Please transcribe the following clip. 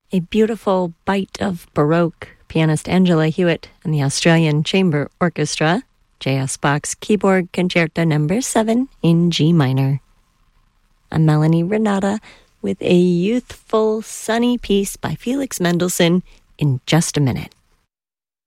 A beautiful bite of Baroque, pianist Angela Hewitt and the Australian Chamber Orchestra, J.S. Bach's Keyboard Concerto No. 7 in G minor. I'm Melanie Renata with a youthful, sunny piece by Felix Mendelssohn in just a minute.